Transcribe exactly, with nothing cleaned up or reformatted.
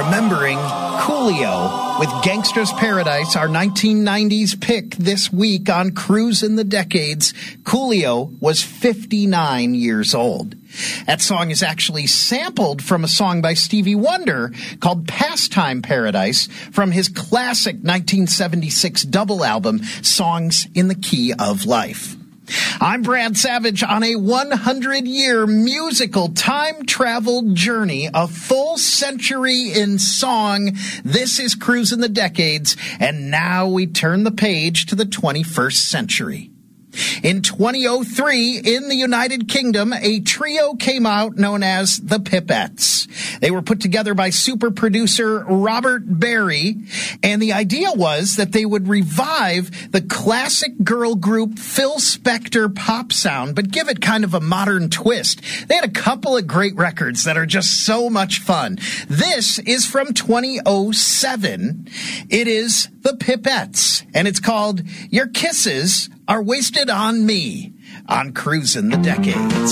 remembering Coolio with Gangsta's Paradise, our nineteen nineties pick this week on Cruise in the Decades. Coolio was fifty-nine years old. That song is actually sampled from a song by Stevie Wonder called Pastime Paradise from his classic nineteen seventy-six double album, Songs in the Key of Life. I'm Brad Savage on a one hundred year musical time travel journey, a full century in song. This is Cruise in the Decades, and now we turn the page to the twenty-first century. In twenty oh three, in the United Kingdom, a trio came out known as the Pipettes. They were put together by super producer Robert Berry, and the idea was that they would revive the classic girl group Phil Spector pop sound, but give it kind of a modern twist. They had a couple of great records that are just so much fun. This is from twenty oh seven. It is the Pipettes, and it's called Your Kisses Are Wasted on Me on Cruise in the Decades.